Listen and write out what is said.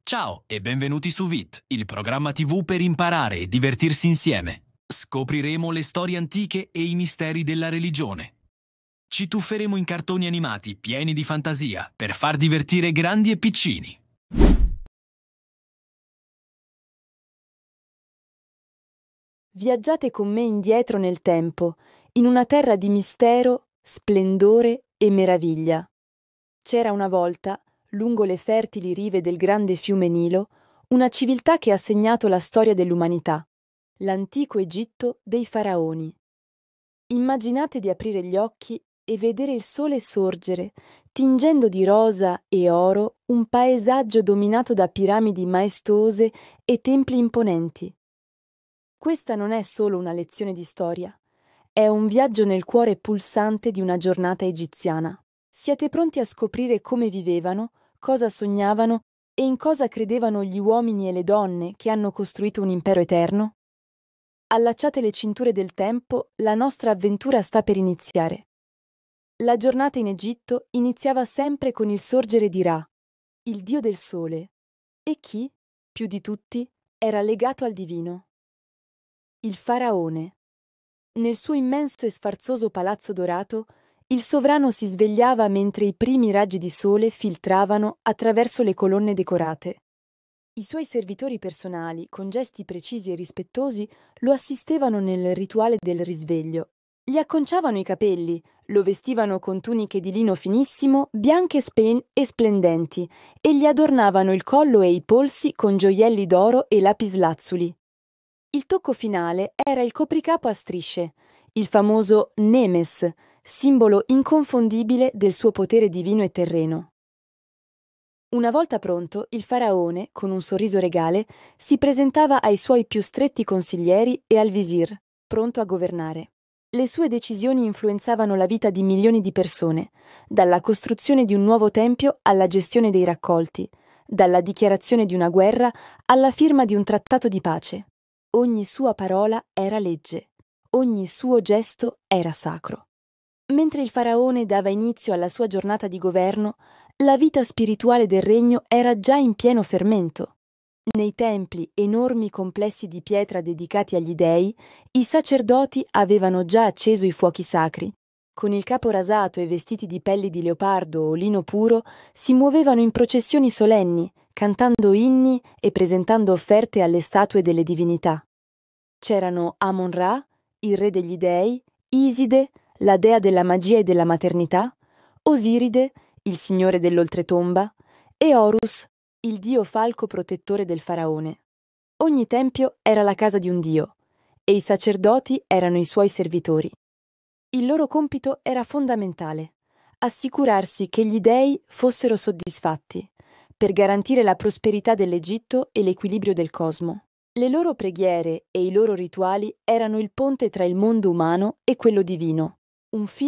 Ciao e benvenuti su VIT, il programma TV per imparare e divertirsi insieme. Scopriremo le storie antiche e i misteri della religione. Ci tufferemo in cartoni animati pieni di fantasia per far divertire grandi e piccini. Viaggiate con me indietro nel tempo, in una terra di mistero, splendore e meraviglia. C'era una volta, lungo le fertili rive del grande fiume Nilo, una civiltà che ha segnato la storia dell'umanità, l'antico Egitto dei faraoni. Immaginate di aprire gli occhi e vedere il sole sorgere, tingendo di rosa e oro un paesaggio dominato da piramidi maestose e templi imponenti. Questa non è solo una lezione di storia, è un viaggio nel cuore pulsante di una giornata egiziana. Siete pronti a scoprire come vivevano, cosa sognavano e in cosa credevano gli uomini e le donne che hanno costruito un impero eterno? Allacciate le cinture del tempo, la nostra avventura sta per iniziare. La giornata in Egitto iniziava sempre con il sorgere di Ra, il dio del sole, e chi, più di tutti, era legato al divino? Il faraone. Nel suo immenso e sfarzoso palazzo dorato, il sovrano si svegliava mentre i primi raggi di sole filtravano attraverso le colonne decorate. I suoi servitori personali, con gesti precisi e rispettosi, lo assistevano nel rituale del risveglio. Gli acconciavano i capelli, lo vestivano con tuniche di lino finissimo, bianche e splendenti, e gli adornavano il collo e i polsi con gioielli d'oro e lapislazzuli. Il tocco finale era il copricapo a strisce, il famoso Nemes, simbolo inconfondibile del suo potere divino e terreno. Una volta pronto, il faraone, con un sorriso regale, si presentava ai suoi più stretti consiglieri e al visir, pronto a governare. Le sue decisioni influenzavano la vita di milioni di persone, dalla costruzione di un nuovo tempio alla gestione dei raccolti, dalla dichiarazione di una guerra alla firma di un trattato di pace. Ogni sua parola era legge, ogni suo gesto era sacro. Mentre il faraone dava inizio alla sua giornata di governo, la vita spirituale del regno era già in pieno fermento. Nei templi, enormi complessi di pietra dedicati agli dei, i sacerdoti avevano già acceso i fuochi sacri. Con il capo rasato e vestiti di pelli di leopardo o lino puro, si muovevano in processioni solenni, cantando inni e presentando offerte alle statue delle divinità. C'erano Amon-Ra, il re degli dei, Iside, la dea della magia e della maternità, Osiride, il signore dell'oltretomba, e Horus, il dio falco protettore del faraone. Ogni tempio era la casa di un dio, e i sacerdoti erano i suoi servitori. Il loro compito era fondamentale: assicurarsi che gli dei fossero soddisfatti, per garantire la prosperità dell'Egitto e l'equilibrio del cosmo. Le loro preghiere e i loro rituali erano il ponte tra il mondo umano e quello divino, un filo